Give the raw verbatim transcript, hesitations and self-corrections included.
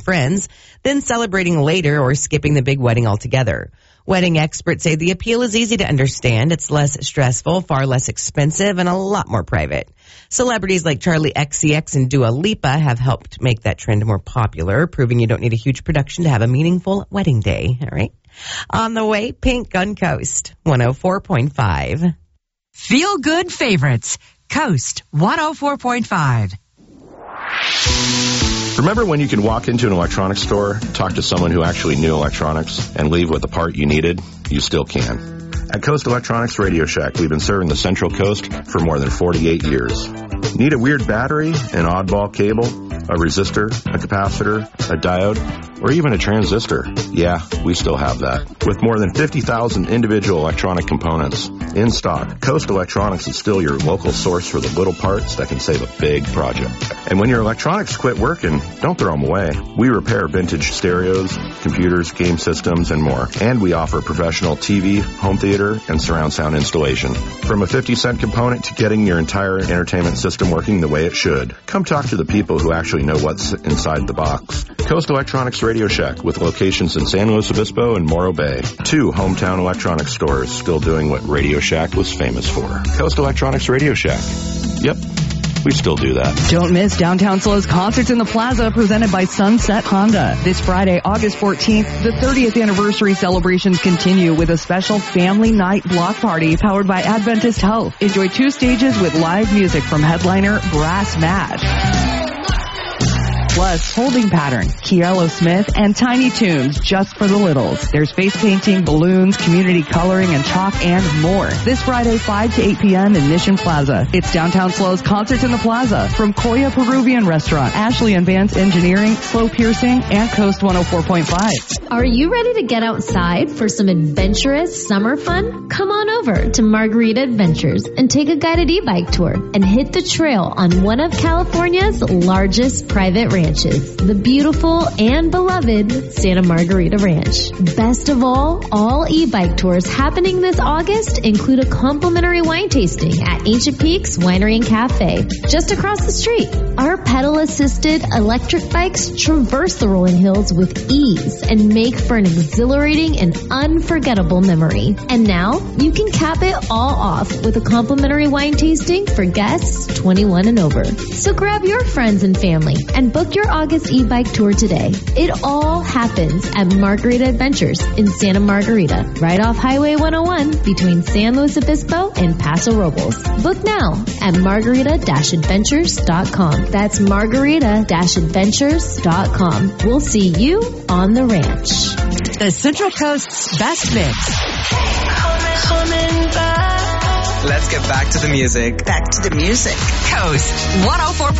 and friends, then celebrating later or skipping the big wedding altogether. Wedding experts say the appeal is easy to understand. It's less stressful, far less expensive, and a lot more private. Celebrities like Charli X C X and Dua Lipa have helped make that trend more popular, proving you don't need a huge production to have a meaningful wedding day. All right. On the way, Pink on Coast one oh four point five. Feel good favorites. Coast one oh four point five. Remember when you could walk into an electronics store, talk to someone who actually knew electronics, and leave with the part you needed? You still can. At Coast Electronics Radio Shack, we've been serving the Central Coast for more than forty-eight years. Need a weird battery, an oddball cable, a resistor, a capacitor, a diode, or even a transistor? Yeah, we still have that. With more than fifty thousand individual electronic components in stock, Coast Electronics is still your local source for the little parts that can save a big project. And when your electronics quit working, don't throw them away. We repair vintage stereos, computers, game systems, and more. And we offer professional T V, home theater, and surround sound installation. From a fifty cent component to getting your entire entertainment system working the way it should. Come talk to the people who actually know what's inside the box. Coast Electronics Radio Shack, with locations in San Luis Obispo and Morro Bay. Two hometown electronics stores still doing what Radio Shack was famous for. Coast Electronics Radio Shack. Yep. We still do that. Don't miss Downtown Slow's Concerts in the Plaza, presented by Sunset Honda. This Friday, August fourteenth, the thirtieth anniversary celebrations continue with a special family night block party powered by Adventist Health. Enjoy two stages with live music from headliner Brass Mash. Plus, Holding Pattern, Kielo Smith, and Tiny Toons, just for the littles. There's face painting, balloons, community coloring, and chalk, and more. This Friday, five to eight p.m. in Mission Plaza. It's Downtown Slow's Concerts in the Plaza from Koya Peruvian Restaurant, Ashley and Vance Engineering, Slow Piercing, and Coast one oh four point five. Are you ready to get outside for some adventurous summer fun? Come on over to Margarita Adventures and take a guided e-bike tour and hit the trail on one of California's largest private ranches. Ranches, the beautiful and beloved Santa Margarita Ranch. Best of all, all e-bike tours happening this August include a complimentary wine tasting at Ancient Peaks Winery and Cafe, just across the street. Our pedal-assisted electric bikes traverse the rolling hills with ease and make for an exhilarating and unforgettable memory. And now, you can cap it all off with a complimentary wine tasting for guests twenty-one and over. So grab your friends and family and book your August e-bike tour today. It all happens at Margarita Adventures in Santa Margarita, right off Highway one oh one between San Luis Obispo and Paso Robles. Book now at margarita dash adventures dot com. That's margarita dash adventures dot com. We'll see you on the ranch. The Central Coast's best mix. Let's get back to the music. Back to the music. Coast one oh four point five.